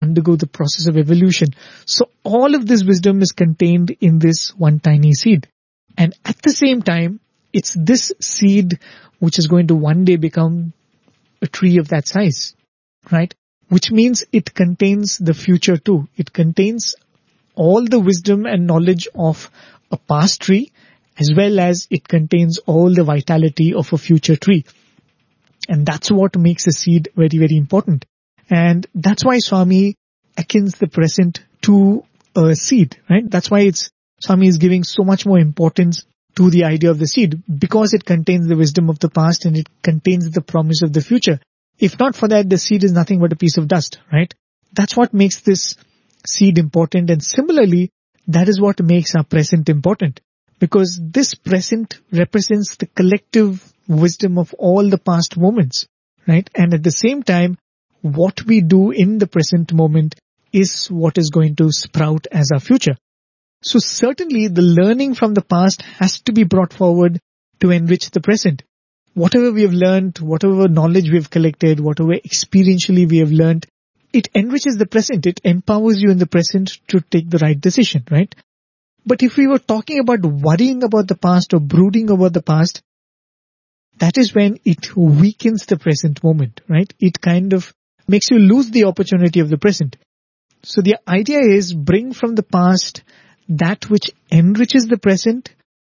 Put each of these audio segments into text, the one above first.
undergo the process of evolution. So all of this wisdom is contained in this one tiny seed. And at the same time, it's this seed which is going to one day become a tree of that size, right? Which means it contains the future too. It contains all the wisdom and knowledge of a past tree, as well as it contains all the vitality of a future tree. And that's what makes a seed very, very important. And that's why Swami akins the present to a seed, right? That's why Swami is giving so much more importance to the idea of the seed, because it contains the wisdom of the past and it contains the promise of the future. If not for that, the seed is nothing but a piece of dust, right? That's what makes this seed important. And similarly, that is what makes our present important, because this present represents the collective wisdom of all the past moments, right? And at the same time, what we do in the present moment is what is going to sprout as our future. So certainly the learning from the past has to be brought forward to enrich the present. Whatever we have learned, whatever knowledge we have collected, whatever experientially we have learned, it enriches the present. It empowers you in the present to take the right decision, right? But if we were talking about worrying about the past or brooding about the past, that is when it weakens the present moment, right? It kind of makes you lose the opportunity of the present. So the idea is bring from the past that which enriches the present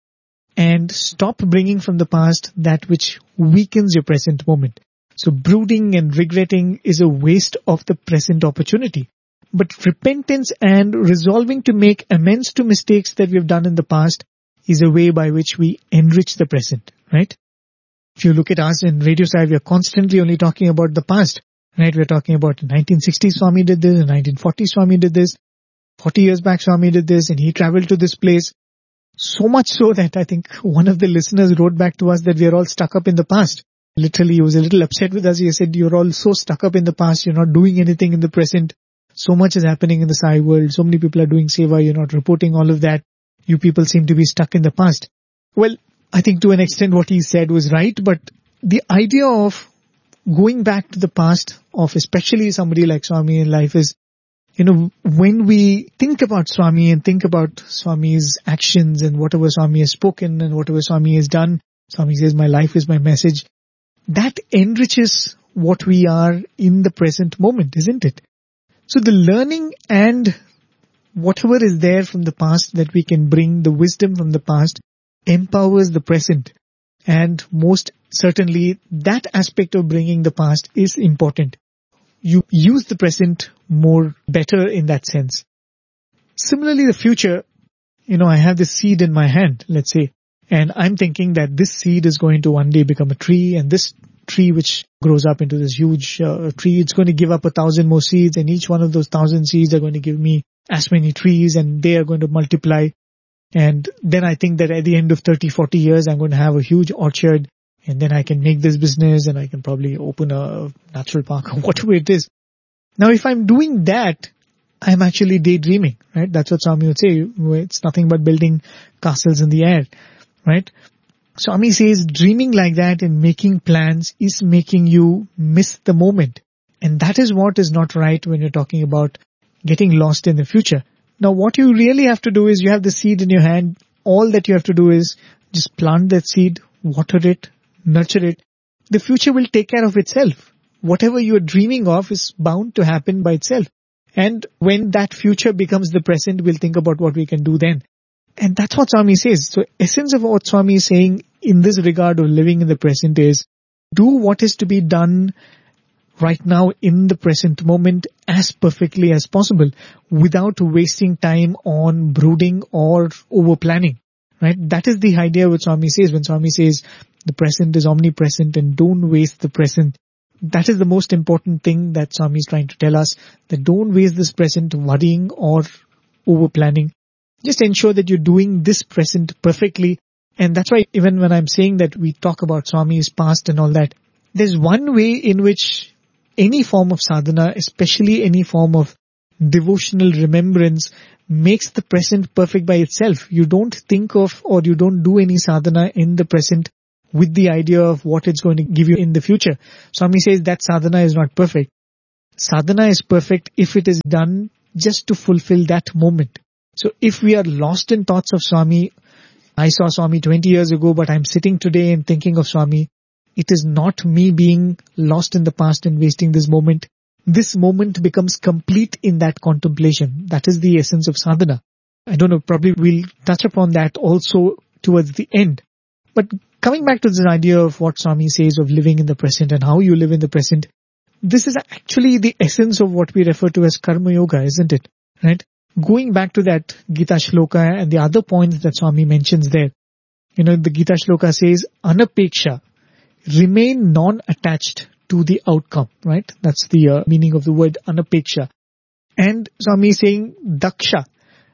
and stop bringing from the past that which weakens your present moment. So brooding and regretting is a waste of the present opportunity. But repentance and resolving to make amends to mistakes that we have done in the past is a way by which we enrich the present, right? If you look at us in Radio Sai, we are constantly only talking about the past, right? We're talking about 1960 Swami did this, in 1940 Swami did this, 40 years back Swami did this, and he traveled to this place. So much so that I think one of the listeners wrote back to us that we are all stuck up in the past. Literally, he was a little upset with us. He said, you're all so stuck up in the past, you're not doing anything in the present. So much is happening in the Sai world. So many people are doing seva, you're not reporting all of that. You people seem to be stuck in the past. Well, I think to an extent what he said was right, but the idea of going back to the past of especially somebody like Swami in life is, when we think about Swami and think about Swami's actions and whatever Swami has spoken and whatever Swami has done, Swami says, my life is my message. That enriches what we are in the present moment, isn't it? So the learning and whatever is there from the past that we can bring, the wisdom from the past, empowers the present. And most certainly that aspect of bringing the past is important. You use the present more better in that sense. Similarly, the future, I have this seed in my hand, let's say, and I'm thinking that this seed is going to one day become a tree, and this tree which grows up into this huge tree, it's going to give up 1,000 more seeds, and each one of those 1,000 seeds are going to give me as many trees, and they are going to multiply. And then I think that at the end of 30, 40 years, I'm going to have a huge orchard, and then I can make this business, and I can probably open a natural park or whatever it is. Now, if I'm doing that, I'm actually daydreaming, right? That's what Swami would say. It's nothing but building castles in the air, right? Swami says dreaming like that and making plans is making you miss the moment. And that is what is not right when you're talking about getting lost in the future. Now, what you really have to do is you have the seed in your hand. All that you have to do is just plant that seed, water it, nurture it. The future will take care of itself. Whatever you're dreaming of is bound to happen by itself. And when that future becomes the present, we'll think about what we can do then. And that's what Swami says. So essence of what Swami is saying in this regard of living in the present is do what is to be done right now in the present moment as perfectly as possible without wasting time on brooding or over planning. Right? That is the idea what Swami says when Swami says the present is omnipresent and don't waste the present. That is the most important thing that Swami is trying to tell us, that don't waste this present worrying or over planning. Just ensure that you're doing this present perfectly. And that's why even when I'm saying that we talk about Swami's past and all that, there's one way in which any form of sadhana, especially any form of devotional remembrance, makes the present perfect by itself. You don't think of or you don't do any sadhana in the present with the idea of what it's going to give you in the future. Swami says that sadhana is not perfect. Sadhana is perfect if it is done just to fulfill that moment. So if we are lost in thoughts of Swami, I saw Swami 20 years ago, but I'm sitting today and thinking of Swami, it is not me being lost in the past and wasting this moment. This moment becomes complete in that contemplation. That is the essence of sadhana. I don't know, probably we'll touch upon that also towards the end. But coming back to this idea of what Swami says of living in the present and how you live in the present, this is actually the essence of what we refer to as karma yoga, isn't it? Right? Going back to that Gita shloka and the other points that Swami mentions there. The Gita shloka says, anapeksha, remain non-attached to the outcome, right? That's the meaning of the word anapeksha. And Swami is saying daksha.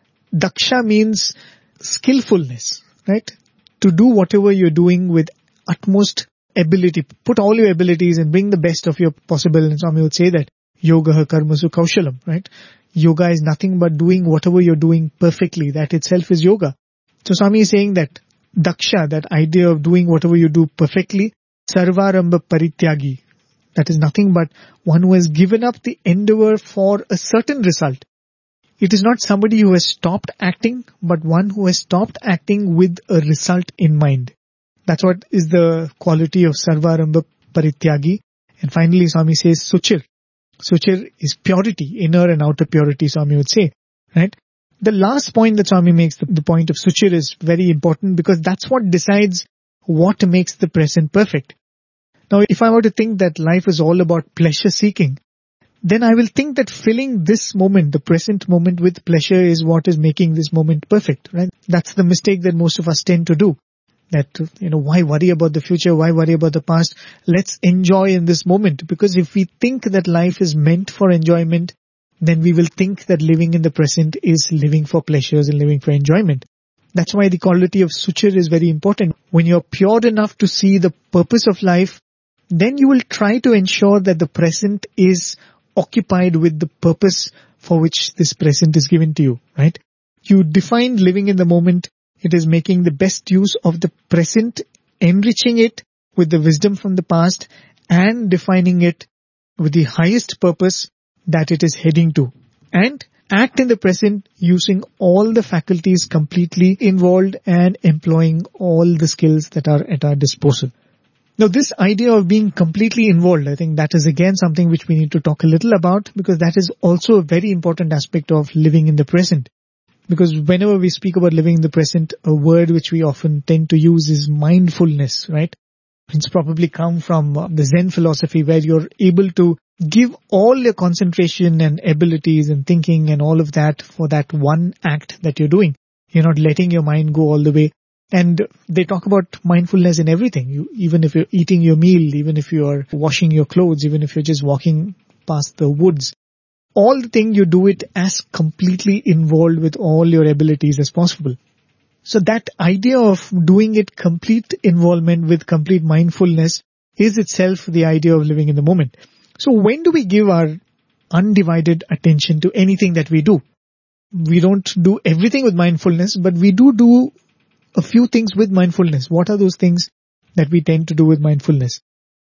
Daksha means skillfulness, right? To do whatever you're doing with utmost ability. Put all your abilities and bring the best of your possible. And Swami would say that yoga karmasu kaushalam, right? Yoga is nothing but doing whatever you're doing perfectly. That itself is yoga. So Swami is saying that daksha, that idea of doing whatever you do perfectly, sarvarambha parityagi. That is nothing but one who has given up the endeavor for a certain result. It is not somebody who has stopped acting, but one who has stopped acting with a result in mind. That's what is the quality of sarvarambha parityagi. And finally, Swami says suchir. Suchir is purity, inner and outer purity, Swami would say. Right? The last point that Swami makes, the point of suchir, is very important because that's what decides what makes the present perfect. Now, if I were to think that life is all about pleasure seeking, then I will think that filling this moment, the present moment, with pleasure is what is making this moment perfect, right? That's the mistake that most of us tend to do. That, why worry about the future? Why worry about the past? Let's enjoy in this moment. Because if we think that life is meant for enjoyment, then we will think that living in the present is living for pleasures and living for enjoyment. That's why the quality of suchir is very important. When you're pure enough to see the purpose of life, then you will try to ensure that the present is occupied with the purpose for which this present is given to you, right? You define living in the moment. It is making the best use of the present, enriching it with the wisdom from the past, and defining it with the highest purpose that it is heading to. And act in the present using all the faculties completely involved and employing all the skills that are at our disposal. Now, this idea of being completely involved, I think that is again something which we need to talk a little about, because that is also a very important aspect of living in the present. Because whenever we speak about living in the present, a word which we often tend to use is mindfulness, right? It's probably come from the Zen philosophy, where you're able to give all your concentration and abilities and thinking and all of that for that one act that you're doing. You're not letting your mind go all the way. And they talk about mindfulness in everything. Even if you're eating your meal, even if you're washing your clothes, even if you're just walking past the woods, all the thing you do it as completely involved with all your abilities as possible. So that idea of doing it complete involvement with complete mindfulness is itself the idea of living in the moment. So when do we give our undivided attention to anything that we do? We don't do everything with mindfulness, but we do a few things with mindfulness. What are those things that we tend to do with mindfulness?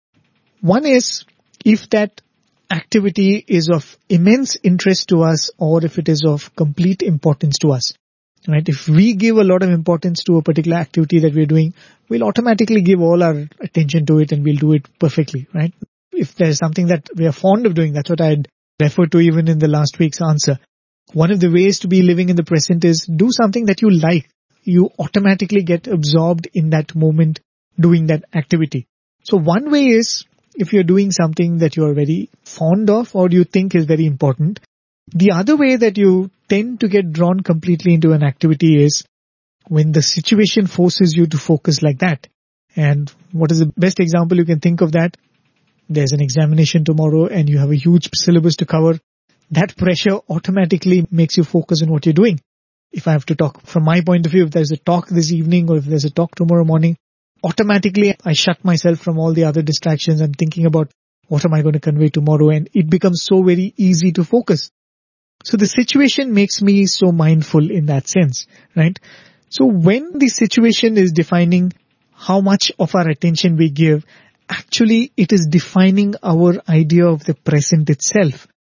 One is, if that activity is of immense interest to us, or if it is of complete importance to us. Right? If we give a lot of importance to a particular activity that we're doing, we'll automatically give all our attention to it and we'll do it perfectly, right? If there's something that we are fond of doing, that's what I'd referred to even in the last week's answer. One of the ways to be living in the present is do something that you like. You automatically get absorbed in that moment doing that activity. So one way is, if you're doing something that you're very fond of or you think is very important. The other way that you tend to get drawn completely into an activity is when the situation forces you to focus like that. And what is the best example you can think of that? There's an examination tomorrow and you have a huge syllabus to cover. That pressure automatically makes you focus on what you're doing. If I have to talk from my point of view, if there's a talk this evening or if there's a talk tomorrow morning, automatically I shut myself from all the other distractions. I'm thinking about what am I going to convey tomorrow, and it becomes so very easy to focus. So the situation makes me so mindful in that sense, right? So when the situation is defining how much of our attention we give, actually it is defining our idea of the present itself.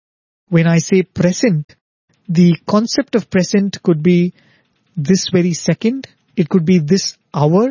when I say present, the concept of present could be this very second, it could be this hour,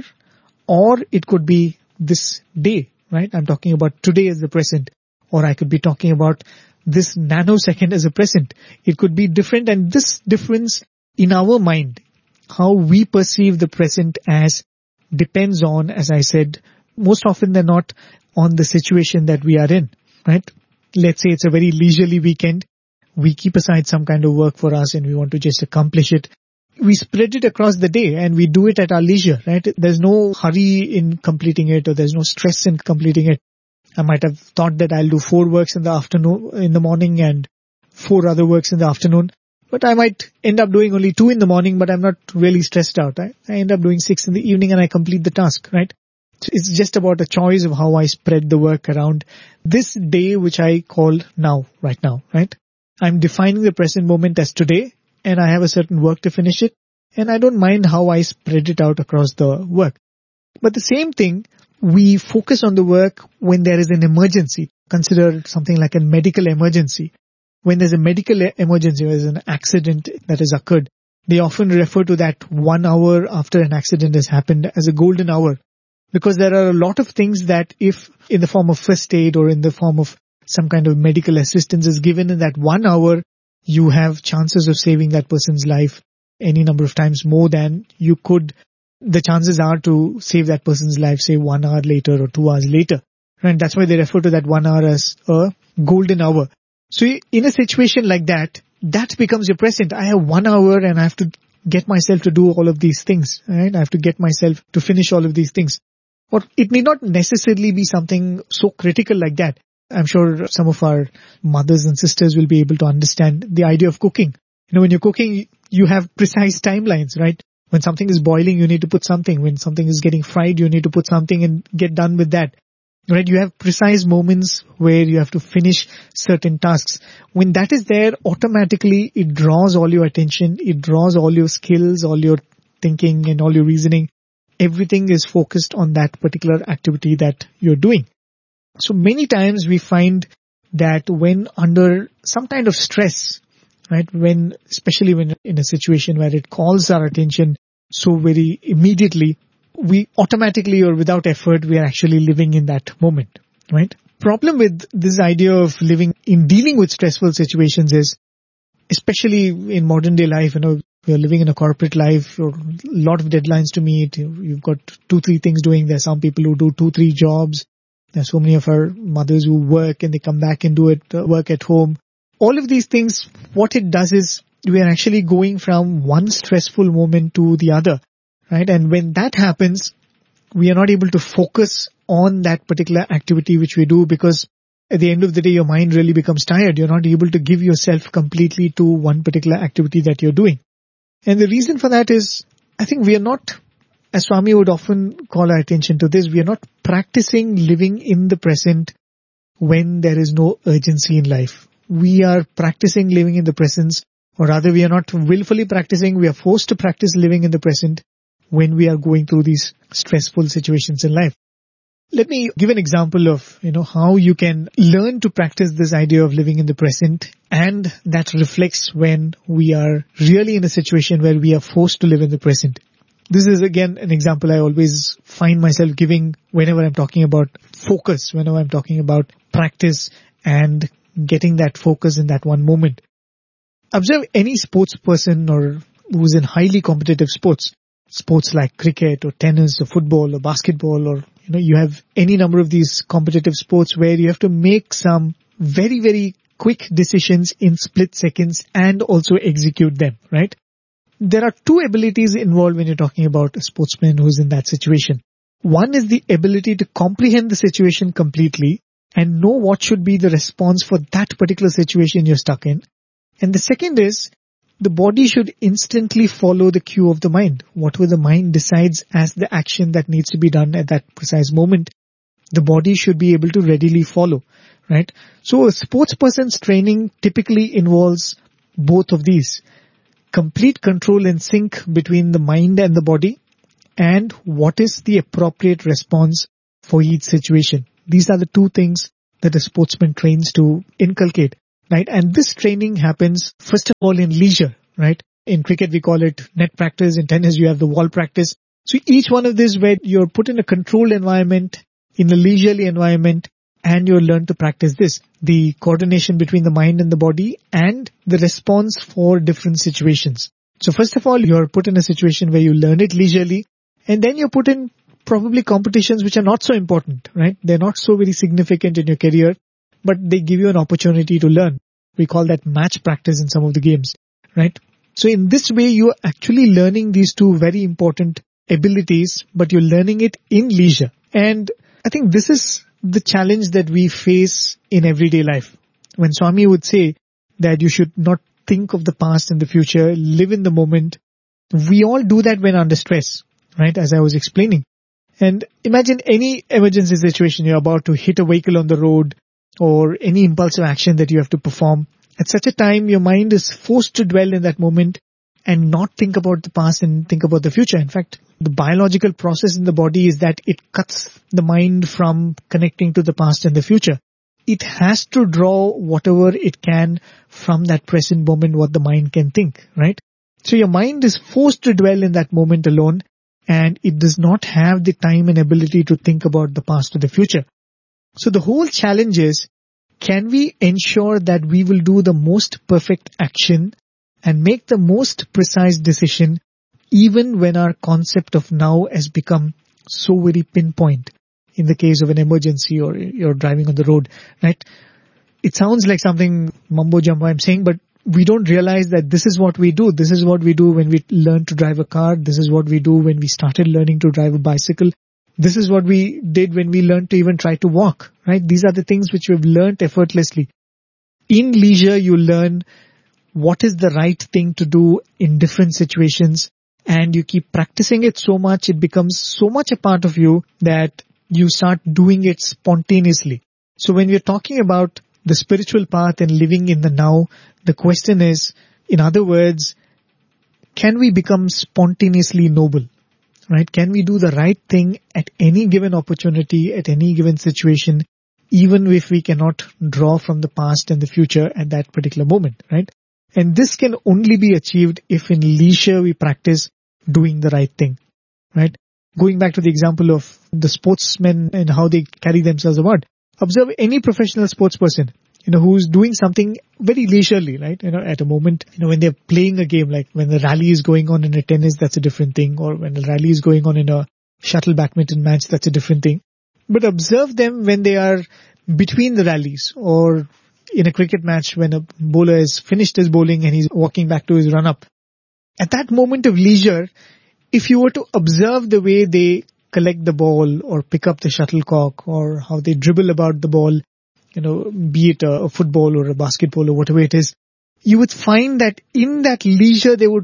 or it could be this day, right? I'm talking about today as the present, or I could be talking about this nanosecond as a present. It could be different, and this difference in our mind, how we perceive the present as, depends on, as I said, most often than not, on the situation that we are in, right? Let's say it's a very leisurely weekend. We keep aside some kind of work for us and we want to just accomplish it. We spread it across the day and we do it at our leisure, right? There's no hurry in completing it, or there's no stress in completing it. I might have thought that I'll do 4 works in the afternoon, in the morning, and 4 other works in the afternoon. But I might end up doing only 2 in the morning, but I'm not really stressed out. Right? I end up doing 6 in the evening and I complete the task, right? So it's just about a choice of how I spread the work around this day, which I call now, right now, right? I'm defining the present moment as today, and I have a certain work to finish it, and I don't mind how I spread it out across the work. But the same thing, we focus on the work when there is an emergency. Consider something like a medical emergency. When there's a medical emergency, there's an accident that has occurred, they often refer to that 1 hour after an accident has happened as a golden hour. Because there are a lot of things that, if in the form of first aid or in the form of some kind of medical assistance is given in that 1 hour, you have chances of saving that person's life any number of times more than you could. The chances are to save that person's life, say 1 hour later or 2 hours later. And that's why they refer to that 1 hour as a golden hour. So in a situation like that, that becomes your present. I have 1 hour and I have to get myself to do all of these things, right? I have to get myself to finish all of these things. Or it may not necessarily be something so critical like that. I'm sure some of our mothers and sisters will be able to understand the idea of cooking. You know, when you're cooking, you have precise timelines, right? When something is boiling, you need to put something. When something is getting fried, you need to put something and get done with that. Right? You have precise moments where you have to finish certain tasks. When that is there, automatically it draws all your attention. It draws all your skills, all your thinking and all your reasoning. Everything is focused on that particular activity that you're doing. So many times we find that when under some kind of stress, right, especially when in a situation where it calls our attention so very immediately, we automatically or without effort, we are actually living in that moment, right? Problem with this idea of dealing with stressful situations is, especially in modern day life, we are living in a corporate life, or a lot of deadlines to meet. You've got 2-3 things doing. There are some people who do 2-3 jobs. There are so many of our mothers who work and they come back and do it, work at home. All of these things, what it does is we are actually going from one stressful moment to the other, right? And when that happens, we are not able to focus on that particular activity which we do, because at the end of the day, your mind really becomes tired. You're not able to give yourself completely to one particular activity that you're doing. And the reason for that is, I think we are not, as Swami would often call our attention to this, we are not practicing living in the present when there is no urgency in life. We are practicing living in the present, or rather we are not willfully practicing, we are forced to practice living in the present when we are going through these stressful situations in life. Let me give an example of, how you can learn to practice this idea of living in the present, and that reflects when we are really in a situation where we are forced to live in the present. This is again an example I always find myself giving whenever I'm talking about focus, whenever I'm talking about practice and getting that focus in that one moment. Observe any sports person or who's in highly competitive sports like cricket or tennis or football or basketball, or you have any number of these competitive sports where you have to make some very, very quick decisions in split seconds and also execute them, right? There are 2 abilities involved when you're talking about a sportsman who's in that situation. One is the ability to comprehend the situation completely and know what should be the response for that particular situation you're stuck in. And the second is, the body should instantly follow the cue of the mind. Whatever the mind decides as the action that needs to be done at that precise moment, the body should be able to readily follow, right? So a sports person's training typically involves both of these. Complete control and sync between the mind and the body, and what is the appropriate response for each situation. These are the 2 things that a sportsman trains to inculcate. right? And this training happens first of all in leisure, right? In cricket, we call it net practice. In tennis, you have the wall practice. So each one of these where you're put in a controlled environment, in a leisurely environment, and you learn to practice this. The coordination between the mind and the body and the response for different situations. So first of all, you're put in a situation where you learn it leisurely, and then you're put in probably competitions which are not so important, right? They're not so very significant in your career, but they give you an opportunity to learn. We call that match practice in some of the games, right? So in this way, you're actually learning these two very important abilities, but you're learning it in leisure. And I think this is the challenge that we face in everyday life. When Swami would say that you should not think of the past and the future, live in the moment, we all do that when under stress, right? As I was explaining. And imagine any emergency situation, you're about to hit a vehicle on the road or any impulsive action that you have to perform. At such a time, your mind is forced to dwell in that moment and not think about the past and think about the future. In fact, the biological process in the body is that it cuts the mind from connecting to the past and the future. It has to draw whatever it can from that present moment, what the mind can think, right? So your mind is forced to dwell in that moment alone, and it does not have the time and ability to think about the past or the future. So the whole challenge is, can we ensure that we will do the most perfect action and make the most precise decision even when our concept of now has become so very pinpoint in the case of an emergency or you're driving on the road, right? It sounds like something mumbo jumbo I'm saying, but we don't realize that this is what we do. This is what we do when we learn to drive a car. This is what we do when we started learning to drive a bicycle. This is what we did when we learned to even try to walk, right? These are the things which we've learned effortlessly. In leisure, you learn what is the right thing to do in different situations, and you keep practicing it so much, it becomes so much a part of you that you start doing it spontaneously. So when we're talking about the spiritual path and living in the now, the question is, in other words, can we become spontaneously noble? Right? Can we do the right thing at any given opportunity, at any given situation, even if we cannot draw from the past and the future at that particular moment, right? And this can only be achieved if in leisure we practice doing the right thing, right? Going back to the example of the sportsmen and how they carry themselves about. Observe any professional sports person, who's doing something very leisurely, right? At a moment, when they're playing a game, like when the rally is going on in a tennis, that's a different thing. Or when the rally is going on in a shuttle badminton match, that's a different thing. But observe them when they are between the rallies or in a cricket match when a bowler has finished his bowling and he's walking back to his run-up. At that moment of leisure, if you were to observe the way they collect the ball or pick up the shuttlecock or how they dribble about the ball, be it a football or a basketball or whatever it is, you would find that in that leisure they will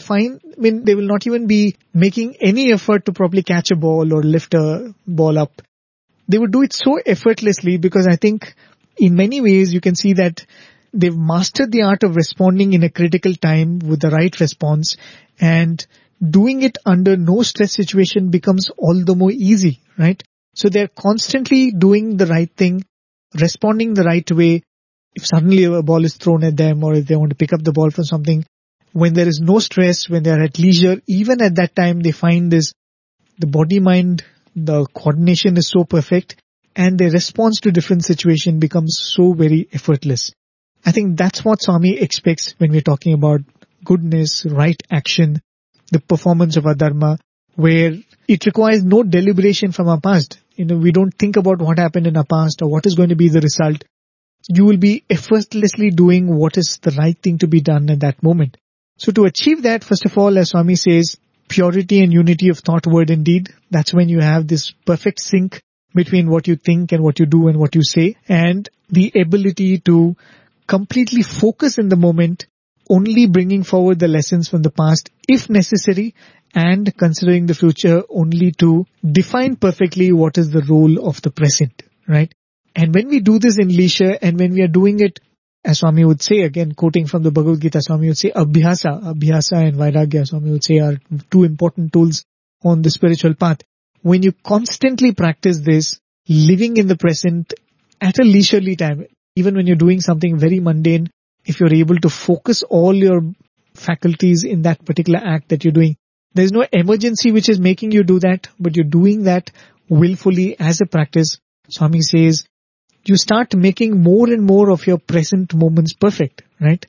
not even be making any effort to probably catch a ball or lift a ball up. They would do it so effortlessly because I think in many ways you can see that they've mastered the art of responding in a critical time with the right response, and doing it under no stress situation becomes all the more easy, right? So they're constantly doing the right thing, responding the right way. If suddenly a ball is thrown at them or if they want to pick up the ball from something, when there is no stress, when they are at leisure, even at that time they find the body-mind, the coordination is so perfect and their response to different situation becomes so very effortless. I think that's what Swami expects when we're talking about goodness, right action, the performance of our dharma, where it requires no deliberation from our past. We don't think about what happened in our past or what is going to be the result. You will be effortlessly doing what is the right thing to be done at that moment. So to achieve that, first of all, as Swami says, purity and unity of thought, word and deed. That's when you have this perfect sync between what you think and what you do and what you say, and the ability to completely focus in the moment, only bringing forward the lessons from the past if necessary, and considering the future only to define perfectly what is the role of the present, right? And when we do this in leisure and when we are doing it, as Swami would say, again quoting from the Bhagavad Gita, Swami would say Abhyasa and Vairagya, Swami would say, are two important tools on the spiritual path. When you constantly practice this, living in the present at a leisurely time, even when you're doing something very mundane, if you're able to focus all your faculties in that particular act that you're doing, there's no emergency which is making you do that, but you're doing that willfully as a practice. Swami says, you start making more and more of your present moments perfect, right?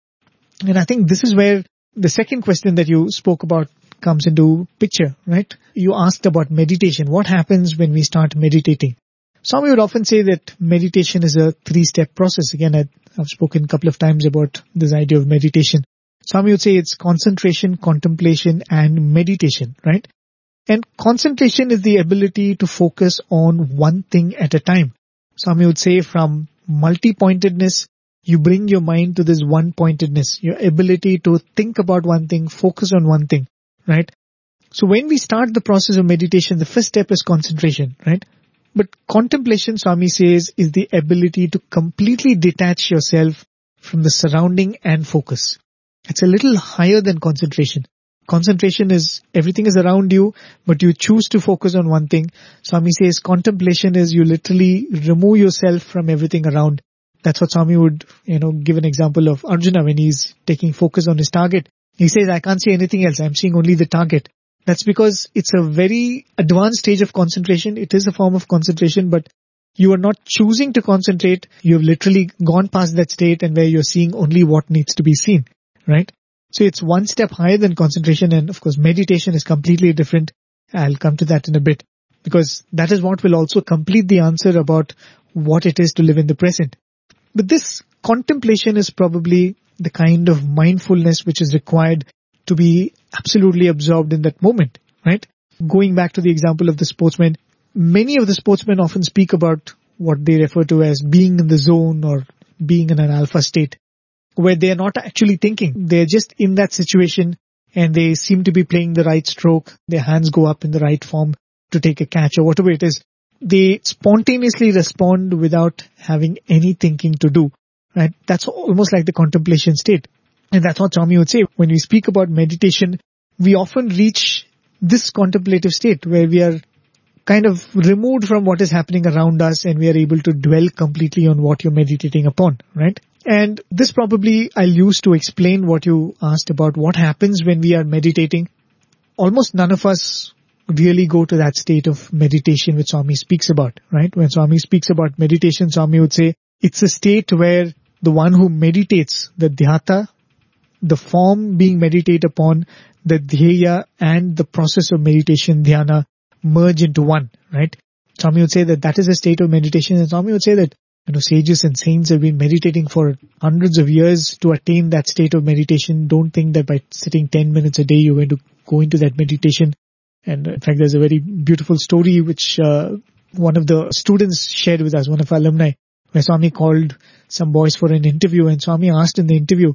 And I think this is where the second question that you spoke about comes into picture, right? You asked about meditation. What happens when we start meditating? Swami would often say that meditation is a 3-step process. Again, I've spoken a couple of times about this idea of meditation. Swami would say it's concentration, contemplation, and meditation, right? And concentration is the ability to focus on one thing at a time. Swami would say from multi-pointedness, you bring your mind to this one-pointedness, your ability to think about one thing, focus on one thing, right? So when we start the process of meditation, the first step is concentration, right? But contemplation, Swami says, is the ability to completely detach yourself from the surrounding and focus. It's a little higher than concentration. Concentration is everything is around you, but you choose to focus on one thing. Swami says contemplation is you literally remove yourself from everything around. That's what Swami would, give an example of Arjuna when he's taking focus on his target. He says, I can't see anything else. I'm seeing only the target. That's because it's a very advanced stage of concentration. It is a form of concentration, but you are not choosing to concentrate. You've literally gone past that state and where you're seeing only what needs to be seen, right? So it's one step higher than concentration, and of course meditation is completely different. I'll come to that in a bit, because that is what will also complete the answer about what it is to live in the present. But this contemplation is probably the kind of mindfulness which is required to be absolutely absorbed in that moment, right? Going back to the example of the sportsman, many of the sportsmen often speak about what they refer to as being in the zone or being in an alpha state, where they are not actually thinking. They're just in that situation and they seem to be playing the right stroke. Their hands go up in the right form to take a catch or whatever it is. They spontaneously respond without having any thinking to do, right? That's almost like the contemplation state. And that's what Swami would say. When we speak about meditation, we often reach this contemplative state where we are kind of removed from what is happening around us and we are able to dwell completely on what you're meditating upon, right? And this probably I'll use to explain what you asked about what happens when we are meditating. Almost none of us really go to that state of meditation which Swami speaks about, right? When Swami speaks about meditation, Swami would say it's a state where the one who meditates, the dhyata, the form being meditated upon, the dhyaya and the process of meditation, dhyana, merge into one, right? Swami would say that is a state of meditation, and Swami would say that sages and saints have been meditating for hundreds of years to attain that state of meditation. Don't think that by sitting 10 minutes a day you're going to go into that meditation. And in fact, there's a very beautiful story which one of the students shared with us, one of our alumni, where Swami called some boys for an interview, and Swami asked in the interview,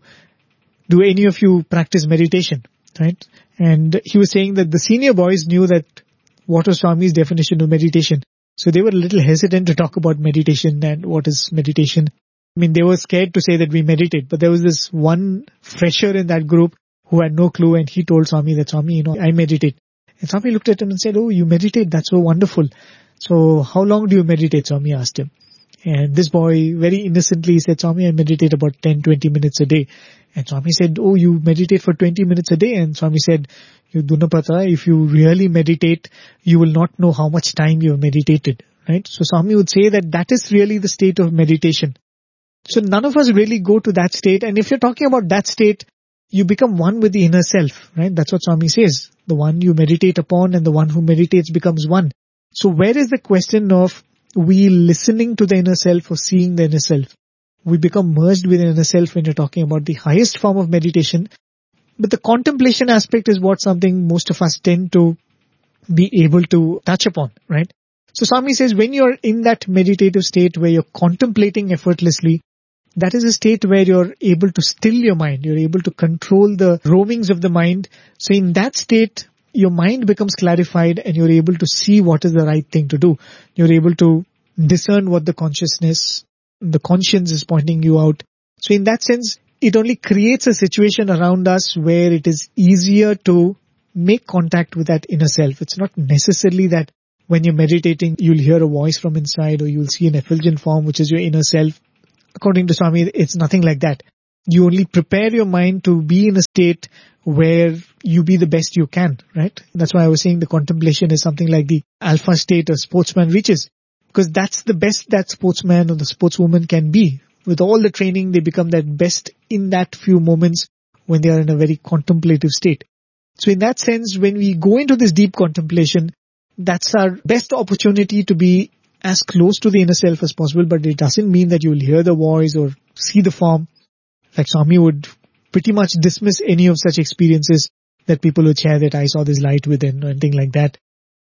do any of you practice meditation, right? And he was saying that the senior boys knew that what was Swami's definition of meditation. So they were a little hesitant to talk about meditation and what is meditation. I mean, they were scared to say that we meditate, but there was this one fresher in that group who had no clue, and he told Swami that, Swami, I meditate. And Swami looked at him and said, oh, you meditate? That's so wonderful. So how long do you meditate? Swami asked him. And this boy very innocently said, Swami, I meditate about 10-20 minutes a day. And Swami said, oh, you meditate for 20 minutes a day? And Swami said, you do not pata, if you really meditate, you will not know how much time you have meditated, right? So Swami would say that is really the state of meditation. So none of us really go to that state. And if you're talking about that state, you become one with the inner self, right? That's what Swami says. The one you meditate upon and the one who meditates becomes one. So where is the question of we listening to the inner self or seeing the inner self? We become merged with the inner self when you're talking about the highest form of meditation. But the contemplation aspect is what something most of us tend to be able to touch upon, right? So Swami says when you're in that meditative state where you're contemplating effortlessly, that is a state where you're able to still your mind. You're able to control the roamings of the mind. So in that state, your mind becomes clarified and you're able to see what is the right thing to do. You're able to discern what the conscience is pointing you out. So in that sense, it only creates a situation around us where it is easier to make contact with that inner self. It's not necessarily that when you're meditating, you'll hear a voice from inside or you'll see an effulgent form, which is your inner self. According to Swami, it's nothing like that. You only prepare your mind to be in a state where you be the best you can, right? That's why I was saying the contemplation is something like the alpha state a sportsman reaches, because that's the best that sportsman or the sportswoman can be. With all the training, they become that best in that few moments when they are in a very contemplative state. So in that sense, when we go into this deep contemplation, that's our best opportunity to be as close to the inner self as possible, but it doesn't mean that you will hear the voice or see the form. Like Swami would pretty much dismiss any of such experiences that people would share that I saw this light within or anything like that.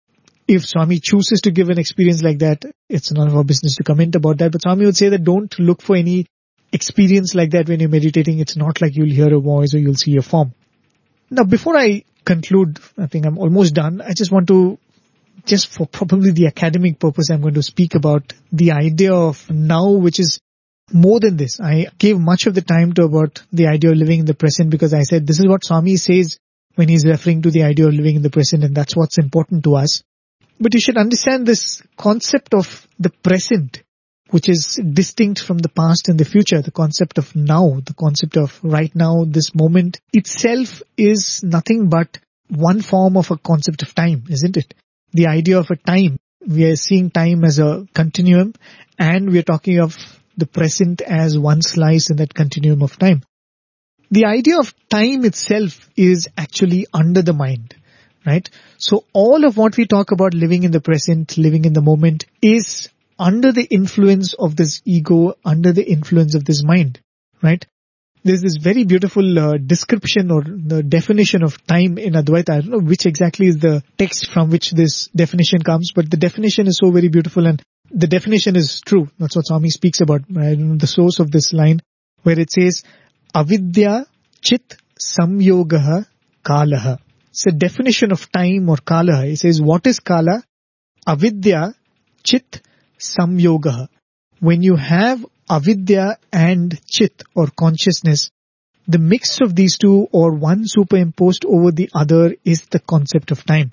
If Swami chooses to give an experience like that, it's none of our business to comment about that. But Swami would say that don't look for any experience like that when you're meditating. It's not like you'll hear a voice or you'll see a form. Now, before I conclude, I think I'm almost done. I just want to, just for probably the academic purpose, I'm going to speak about the idea of now, which is more than this. I gave much of the time to about the idea of living in the present because I said this is what Swami says when he's referring to the idea of living in the present, and that's what's important to us. But you should understand this concept of the present, which is distinct from the past and the future. The concept of now, the concept of right now, this moment itself is nothing but one form of a concept of time, isn't it? The idea of a time. We are seeing time as a continuum, and we are talking of the present as one slice in that continuum of time. The idea of time itself is actually under the mind, right? So all of what we talk about living in the present, living in the moment is under the influence of this ego, under the influence of this mind, right? There's this very beautiful description or the definition of time in Advaita. I don't know which exactly is the text from which this definition comes, but the definition is so very beautiful and the definition is true. That's what Swami speaks about. I don't know the source of this line where it says, Avidya chit samyogaha kalaha. It's a definition of time or kala. It says, what is kala? Avidya chit samyogaha. When you have avidya and chit or consciousness, the mix of these two or one superimposed over the other is the concept of time.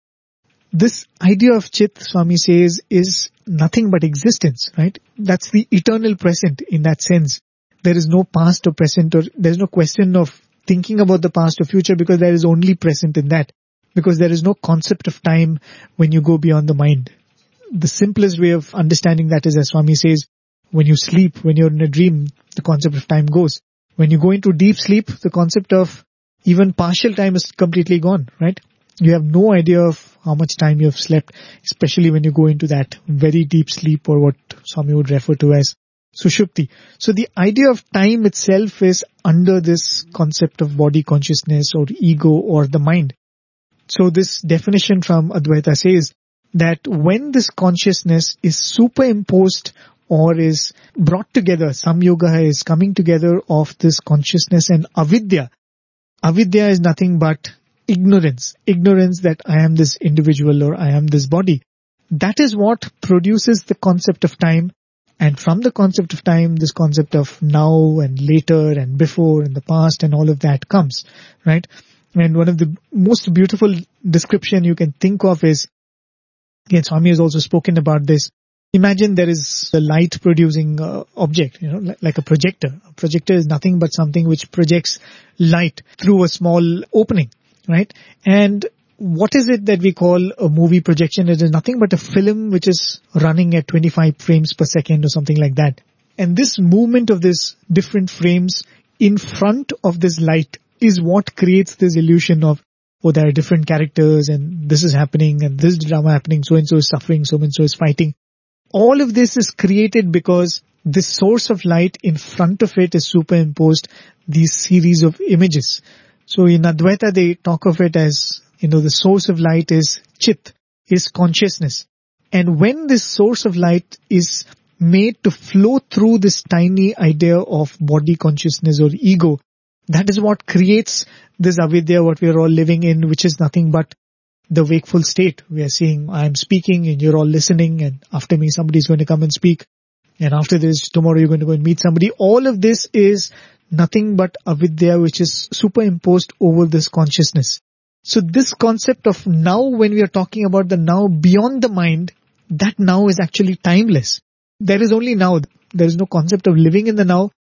This idea of chit, Swami says, is nothing but existence, right? That's the eternal present in that sense. There is no past or present, or there's no question of thinking about the past or future because there is only present in that. Because there is no concept of time when you go beyond the mind. The simplest way of understanding that is, as Swami says, when you sleep, when you're in a dream, the concept of time goes. When you go into deep sleep, the concept of even partial time is completely gone, right? You have no idea of how much time you have slept, especially when you go into that very deep sleep or what Swami would refer to as Sushupti. So the idea of time itself is under this concept of body consciousness or ego or the mind. So this definition from Advaita says that when this consciousness is superimposed or is brought together, samyoga is coming together of this consciousness and avidya. Avidya is nothing but ignorance. Ignorance that I am this individual or I am this body. That is what produces the concept of time. And from the concept of time, this concept of now and later and before and the past and all of that comes, right? And one of the most beautiful description you can think of is, again, Swami has also spoken about this. Imagine there is a light producing object, like a projector. A projector is nothing but something which projects light through a small opening, right? And what is it that we call a movie projection? It is nothing but a film which is running at 25 frames per second or something like that. And this movement of these different frames in front of this light is what creates this illusion of, oh, there are different characters and this is happening and this drama happening, so-and-so is suffering, so-and-so is fighting. All of this is created because this source of light in front of it is superimposed these series of images. So in Advaita they talk of it as, the source of light is chit, is consciousness. And when this source of light is made to flow through this tiny idea of body consciousness or ego, that is what creates this avidya, what we are all living in, which is nothing but the wakeful state. We are seeing, I am speaking and you're all listening, and after me somebody is going to come and speak, and after this tomorrow you're going to go and meet somebody. All of this is nothing but avidya which is superimposed over this consciousness. So this concept of now, when we are talking about the now beyond the mind, that now is actually timeless. There is only now. There is no concept of living in the now.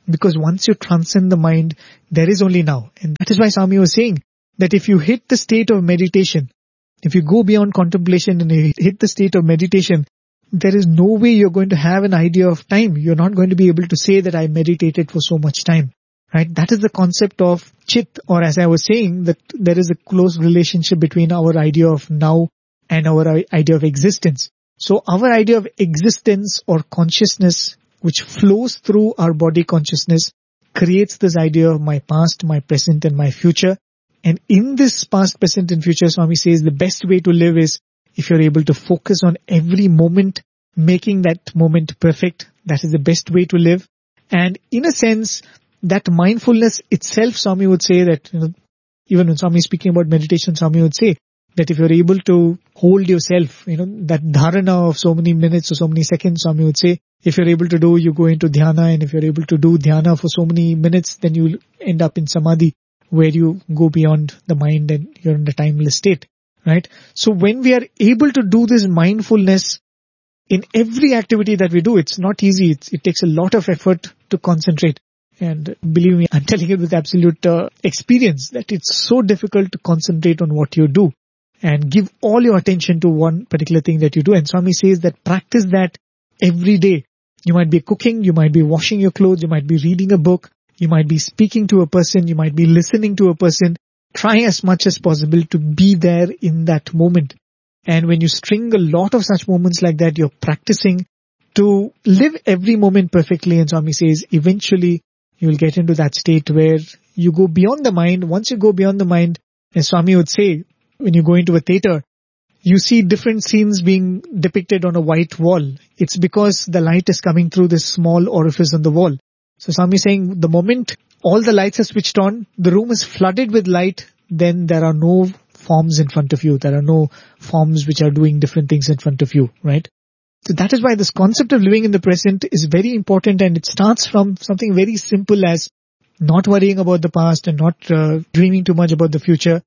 Because once you transcend the mind, there is only now. And that is why Swami was saying that if you hit the state of meditation, if you go beyond contemplation and you hit the state of meditation, there is no way you're going to have an idea of time. You're not going to be able to say that I meditated for so much time. Right? That is the concept of chit, or as I was saying, that there is a close relationship between our idea of now and our idea of existence. So our idea of existence or consciousness, which flows through our body consciousness, creates this idea of my past, my present and my future. And in this past, present and future, Swami says the best way to live is if you're able to focus on every moment, making that moment perfect. That is the best way to live. And in a sense, that mindfulness itself, Swami would say that, even when Swami is speaking about meditation, Swami would say that if you're able to hold yourself, that dharana of so many minutes or so many seconds, Swami would say, if you're able to do, you go into dhyana, and if you're able to do dhyana for so many minutes, then you'll end up in samadhi, where you go beyond the mind and you're in a timeless state, right? So when we are able to do this mindfulness in every activity that we do, it's not easy. It takes a lot of effort to concentrate. And believe me, I'm telling it with absolute experience that it's so difficult to concentrate on what you do and give all your attention to one particular thing that you do. And Swami says that practice that every day. You might be cooking, you might be washing your clothes, you might be reading a book, you might be speaking to a person, you might be listening to a person. Try as much as possible to be there in that moment. And when you string a lot of such moments like that, you're practicing to live every moment perfectly. And Swami says eventually you will get into that state where you go beyond the mind. Once you go beyond the mind, as Swami would say, when you go into a theater, you see different scenes being depicted on a white wall. It's because the light is coming through this small orifice on the wall. So Swami is saying the moment all the lights are switched on, the room is flooded with light, then there are no forms in front of you. There are no forms which are doing different things in front of you, right? So that is why this concept of living in the present is very important, and it starts from something very simple as not worrying about the past and not dreaming too much about the future,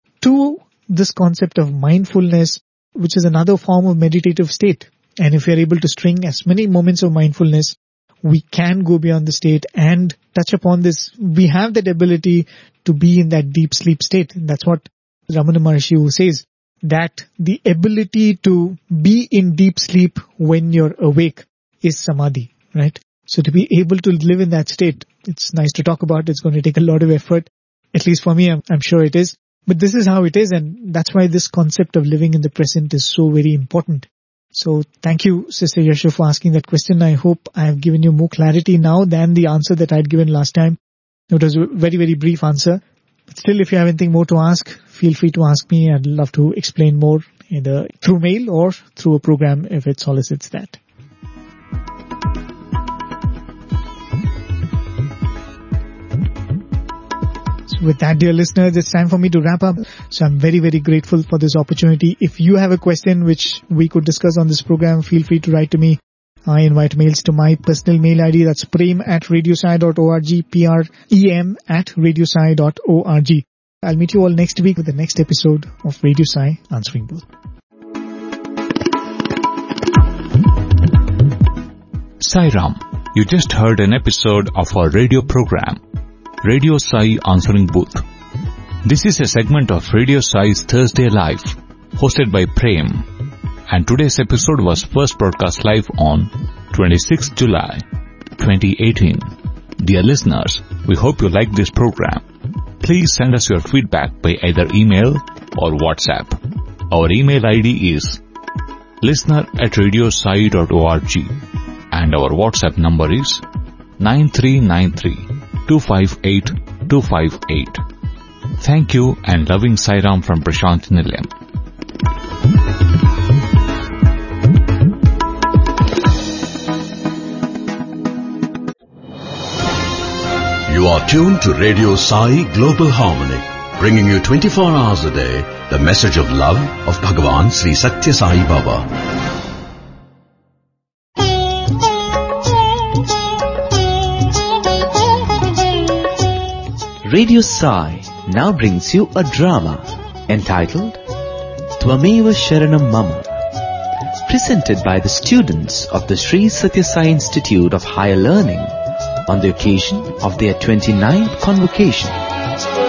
to this concept of mindfulness, which is another form of meditative state. And if we are able to string as many moments of mindfulness, we can go beyond the state and touch upon this. We have that ability to be in that deep sleep state. And that's what Ramana Maharshi says, that the ability to be in deep sleep when you're awake is samadhi, right? So to be able to live in that state, it's nice to talk about. It's going to take a lot of effort. At least for me, I'm sure it is. But this is how it is, and that's why this concept of living in the present is so very important. So thank you, Sister Yashu, for asking that question. I hope I have given you more clarity now than the answer that I had given last time. It was a very, very brief answer. But still, if you have anything more to ask, feel free to ask me. I'd love to explain more either through mail or through a program if it solicits that. With that, dear listeners, it's time for me to wrap up. So I'm very, very grateful for this opportunity. If you have a question which we could discuss on this program, feel free to write to me. I invite mails to my personal mail ID. That's prem@radiosai.org, prem@radiosai.org. I'll meet you all next week with the next episode of Radio Sai Answering Both. Sai Ram, you just heard an episode of our radio program, Radio Sai Answering Booth. This is a segment of Radio Sai's Thursday Live, hosted by Prem. And today's episode was first broadcast live on 26th July 2018. Dear listeners, we hope you like this program. Please send us your feedback by either email or WhatsApp. Our email ID is listener@radiosai.org and our WhatsApp number is 9393-258-258. Thank you and loving Sai Ram from Prashant Nilayam. You are tuned to Radio Sai Global Harmony, bringing you 24 hours a day the message of love of Bhagavan Sri Satya Sai Baba. Radio Sai now brings you a drama entitled Tvameva Sharanam Mama, presented by the students of the Sri Satya Sai Institute of Higher Learning, on the occasion of their 29th convocation.